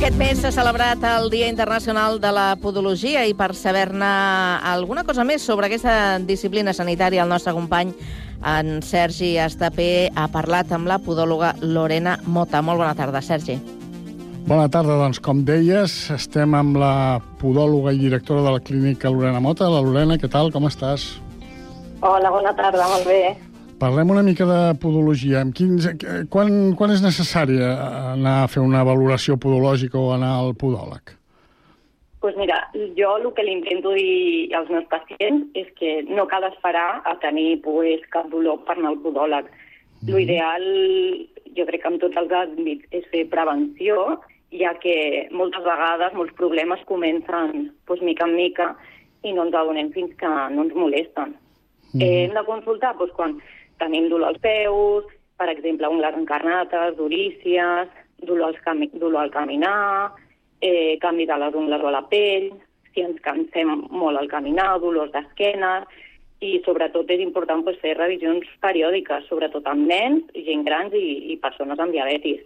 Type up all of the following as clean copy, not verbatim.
Aquest mes s'ha celebrat el Dia Internacional de la Podologia i per saber-ne alguna cosa més sobre aquesta disciplina sanitària, el nostre company, en Sergi Estapé, ha parlat amb la podòloga Lorena Mota. Molt bona tarda, Sergi. Bona tarda, doncs, com deies, estem amb la podòloga i directora de la clínica Lorena Mota. La Lorena, què tal, com estàs? Hola, bona tarda, molt bé. Parlem una mica de podologia. Quan és necessari anar a fer una valoració podològica o anar al podòleg? Doncs mira, jo el que li intento dir als meus pacients és que no cal esperar a tenir cap dolor per anar al podòleg. L'ideal, jo crec que en tots els àmbits, és fer prevenció, ja que moltes vegades molts problemes comencen mica en mica i no ens adonem fins que no ens molesten. Hem de consultar quan tenim dolor als peus, per exemple, ungles encarnates, durícies, dolor al caminar, canvi de les ungles o la pell, si ens cansem molt al caminar, dolors d'esquena, i sobretot és important fer revisions periòdiques, sobretot amb nens, gent grans i persones amb diabetis.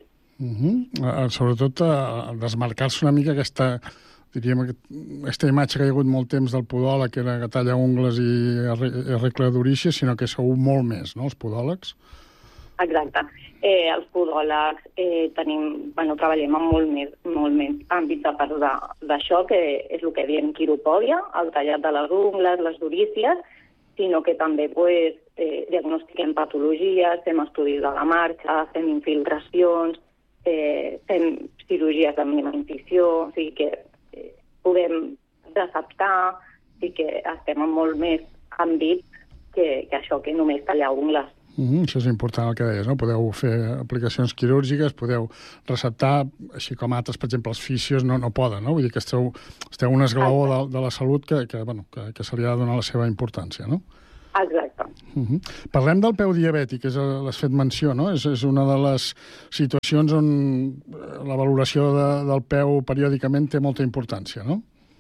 Sobretot desmarcar-se una mica aquesta imatge que hi ha hagut molt temps del podòleg, que era que talla ungles i arregla durícies, sinó que sou molt més, no?, els podòlegs? Exacte. Els podòlegs treballem amb molt més àmbits a part d'això, que és el que diem quiropòdia, el tallat de les ungles, les durícies, sinó que també diagnostiquem patologies, fem estudis de la marxa, fem infiltracions, fem cirurgies de mínima incisió, o sigui que podem receptar, i que estem en molt més àmbits que això, que només tallar ungles. Això és important el que deies, no? Podeu fer aplicacions quirúrgiques, podeu receptar, així com altres, per exemple, els fisios no poden, no? Vull dir que esteu un esglaó de la salut que se li ha de donar la seva importància, no? Exacte. Parlem del peu diabètic, l'has fet menció, no? És una de les situacions on la valoració del peu periòdicament té molta importància, no?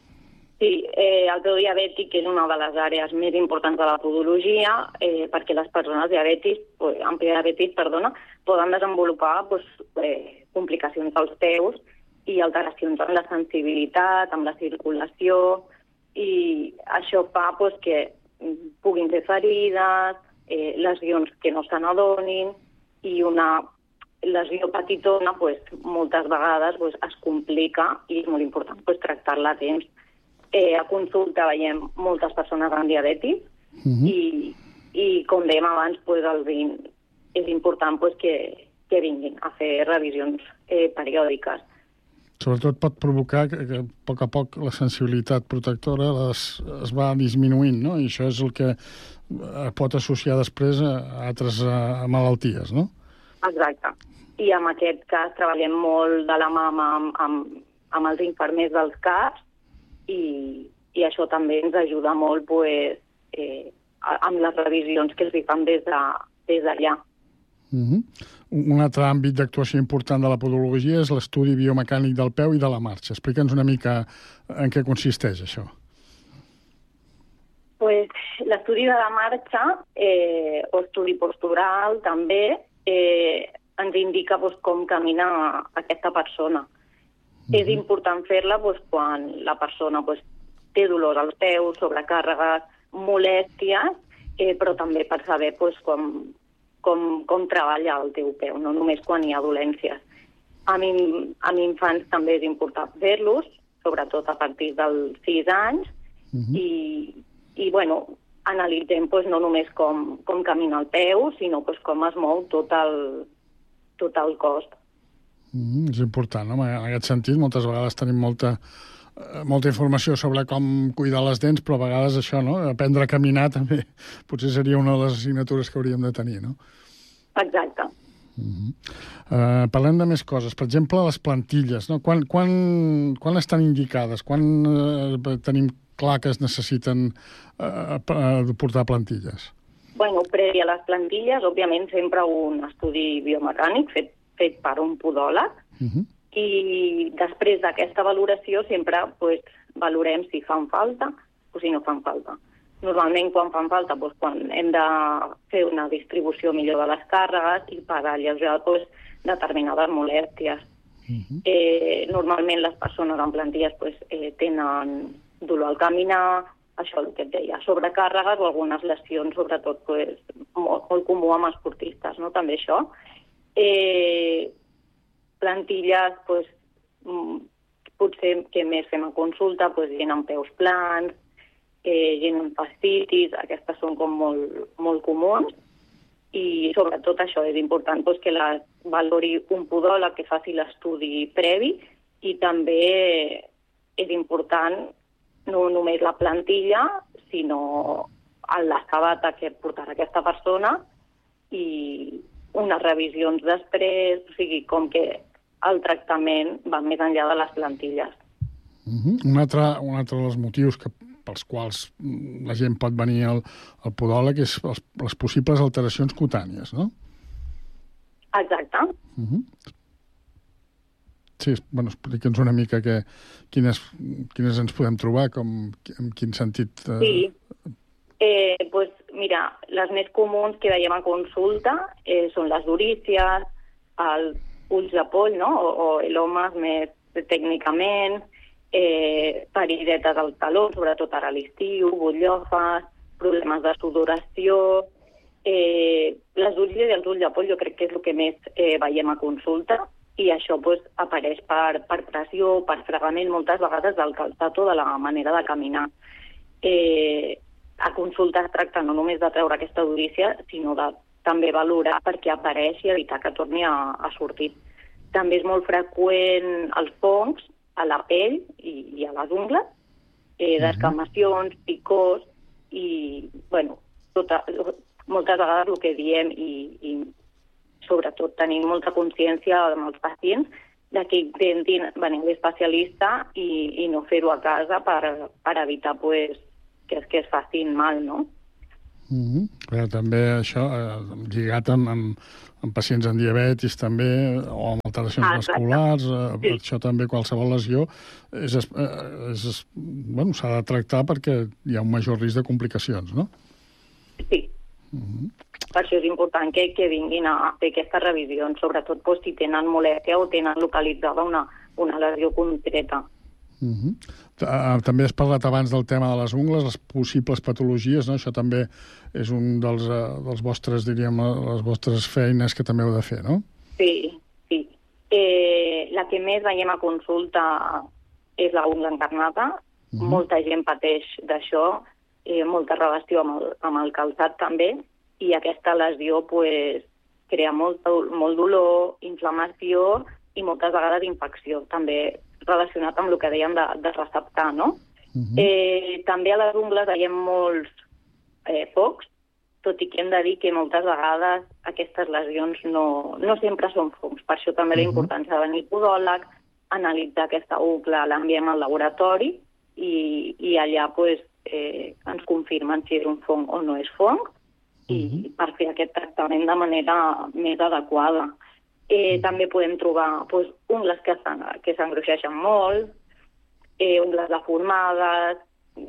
Sí, el peu diabètic és una de les àrees més importants de la podologia, perquè les persones amb diabetis, poden desenvolupar complicacions dels peus i alteracions en la sensibilitat, amb la circulació, i això fa que puguin ser ferides, lesions que no se n'adonin, i una lesió petitona moltes vegades es complica i és molt important tractar-la a temps. A consulta veiem moltes persones amb diabetis i com dèiem abans, és important que vinguin a fer revisions periòdiques. Sobretot pot provocar que a poc la sensibilitat protectora es va disminuint, no? I això és el que pot associar després a altres malalties, no? Exacte. I en aquest cas treballem molt de la mà amb els infermers dels CAPs i això també ens ajuda molt amb les revisions que els fan des d'allà. Un altre àmbit d'actuació important de la podologia és l'estudi biomecànic del peu i de la marxa. Explica'ns una mica en què consisteix això. L'estudi de la marxa o estudi postural també ens indica com caminar aquesta persona. És important fer-la quan la persona té dolors als peus, sobrecàrregues, molèsties, però també per saber com treballa el teu peu, no només quan hi ha dolències. Amb infants també és important fer-los, sobretot a partir dels 6 anys, i analitzem no només com camina el peu, sinó com es mou tot el cos. És important, no? En aquest sentit, moltes vegades tenim molta informació sobre com cuidar les dents, però a vegades això, no? Aprendre a caminar també potser seria una de les assignatures que hauríem de tenir, no? Exacte. Parlem de més coses. Per exemple, les plantilles, no? Quan estan indicades? Quan tenim clar que es necessiten portar plantilles? Previ a les plantilles, òbviament, sempre un estudi biomecànic fet per un podòleg, i després d'aquesta valoració sempre valorem si fan falta o si no fan falta. Normalment, quan fan falta, quan hem de fer una distribució millor de les càrregues i per alleujar determinades molèsties. Normalment les persones en plantilles tenen dolor al caminar, això el que et deia, sobrecàrregues o algunes lesions, sobretot molt comú amb esportistes, no? També això. Plantilles, potser que més fem a consulta, gent amb peus plans, gent amb fascitis, aquestes són com molt comuns, i sobretot això és important que la valori un podòleg que faci l'estudi previ, i també és important no només la plantilla, sinó la sabata que portarà aquesta persona i unes revisions després, o sigui, com que el tractament va més enllà de les plantilles. Un altre dels motius pels quals la gent pot venir al podòleg és les possibles alteracions cutànies, no? Exacte. Sí, explica'ns una mica quines ens podem trobar, en quin sentit... Sí, mira, les més comuns que veiem a consulta són les durícies, els ulls de poll, no? O elomes més tècnicament, peridetes al taló, sobretot ara a l'estiu, butllofes, problemes de sudoració. Les durícies i els ulls de poll jo crec que és el que més veiem a consulta, i això apareix per pressió, per fregament, moltes vegades del calçat o de la manera de caminar. A consulta es tracta no només de treure aquesta durícia, sinó de també valorar perquè apareix i evitar que torni a sortir. També és molt freqüent els fongs a la pell i a les ungles, descamacions, picors, i, moltes vegades el que diem i sobretot tenim molta consciència amb els pacients de que intentin venir a l'especialista i no fer-ho a casa per evitar que es facin mal, no? També això, lligat amb pacients amb diabetis també, o amb alteracions vasculars, això també qualsevol lesió s'ha de tractar perquè hi ha un major risc de complicacions, no? Sí. Per això és important que vinguin a fer aquestes revisions, sobretot si tenen molèstia o tenen localitzada una lesió concreta. També has parlat abans del tema de les ungles, les possibles patologies, no? Això també és un dels vostres, diríem, les vostres feines que també heu de fer, no? Sí. La que més veiem a consulta és la ungla encarnada. Molta gent pateix d'això, molta relació amb el calçat també, i aquesta lesió crea molt dolor, inflamació i moltes vegades infecció, també relacionat amb el que dèiem de receptar, no? També a les ungles veiem molts focs, tot i que hem de dir que moltes vegades aquestes lesions no sempre són fongs. Per això també la importància de venir al podòleg, analitzar aquesta ungla, l'enviem al laboratori i allà ens confirmen si és un fong o no és fong, i per fer aquest tractament de manera més adequada. També podem trobar ungles que s'engruixeixen molt, ungles deformades.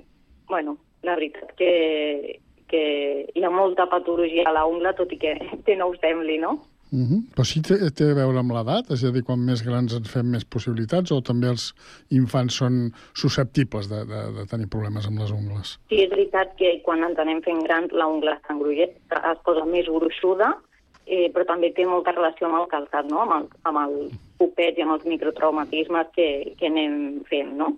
La veritat que hi ha molta patologia a la ungla, tot i que no ho sembli, no? Però sí té a veure amb l'edat? És a dir, quan més grans ens fem més possibilitats, o també els infants són susceptibles de tenir problemes amb les ungles? Sí, és veritat que quan ens anem fent grans la ungla es posa més gruixuda, però també té molta relació amb el calçat, no? Amb el pupet i amb els microtraumatismes que anem fent, no?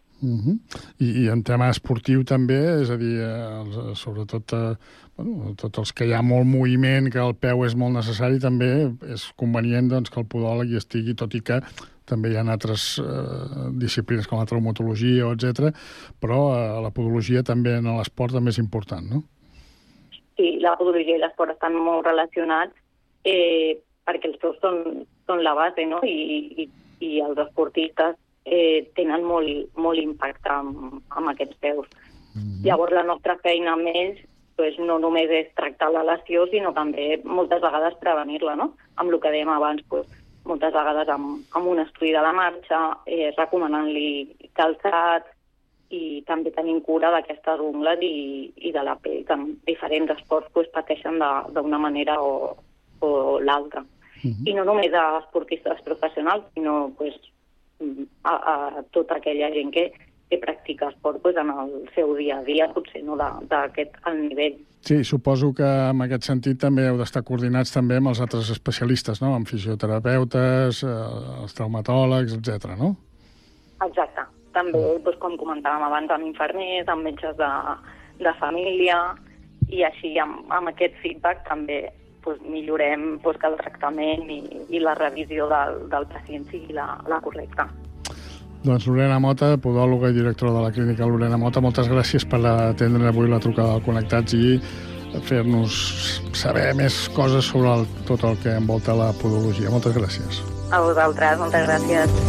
I en tema esportiu també, és a dir, sobretot tots els que hi ha molt moviment, que el peu és molt necessari, també és convenient que el podòleg hi estigui, tot i que també hi ha altres disciplines com la traumatologia, etc. Però la podologia també en l'esport també és important, no? Sí, la podologia i l'esport estan molt relacionats perquè els peus són la base, no? I els esportistes tenen molt impacte amb aquests peus. Llavors la nostra feina amb ells no només és tractar la lesió, sinó també moltes vegades prevenir-la, no? Amb el que dèiem abans, moltes vegades amb un estudi de la marxa, recomanant-li calçat, i també tenim cura d'aquestes ungles i de la pell, que en diferents esports pateixen d'una manera o l'altra. i no només a esportistes professionals, sinó pues, a tota aquella gent que practica esport pues, en el seu dia a dia, potser no d'aquest alt nivell. Sí, suposo que en aquest sentit també heu d'estar coordinats també amb els altres especialistes, no? Amb fisioterapeutes, els traumatòlegs, etc. no? Exacte. També, doncs, com comentàvem abans, amb infermers, amb metges de família, i així amb aquest feedback també doncs, millorem doncs, que el tractament i la revisió del pacient sigui la correcta. Doncs Lorena Mota, podòloga i directora de la clínica Lorena Mota, moltes gràcies per atendre avui la trucada del Connectats i fer-nos saber més coses sobre tot el que envolta la podologia. Moltes gràcies. A vosaltres, moltes gràcies.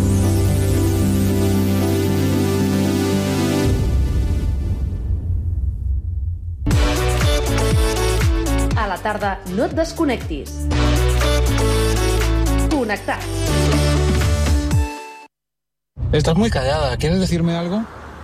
A la tarda no et desconnectis. Connectats. Estás muy callada. ¿Quieres decirme algo?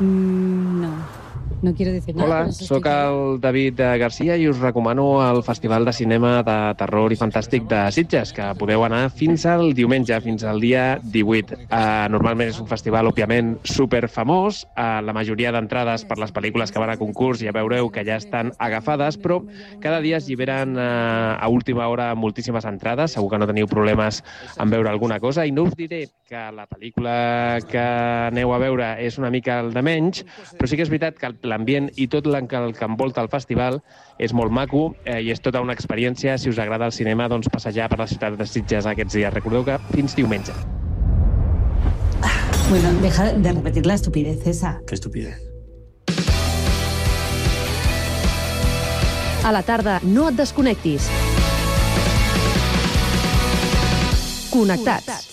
No quiero decir nada. Hola, sóc el David Garcia i us recomano el Festival de Cinema de Terror i Fantàstic de Sitges, que podeu anar fins al diumenge, fins al dia 18. Normalment és un festival, òbviament, superfamós. La majoria d'entrades per les pel·lícules que van a concurs ja veureu que ja estan agafades, però cada dia es lliberen a última hora moltíssimes entrades. Segur que no teniu problemes en veure alguna cosa. I no us diré que la pel·lícula que aneu a veure és una mica el de menys, però sí que és veritat que l'ambient i tot el que envolta el festival és molt maco i és tota una experiència. Si us agrada el cinema, doncs passejar per la ciutat de Sitges aquests dies. Recordeu que fins diumenge. Bueno, deja de repetir la estupidez esa. ¿Qué estupidez? A la tarda no et desconnectis. Connectats.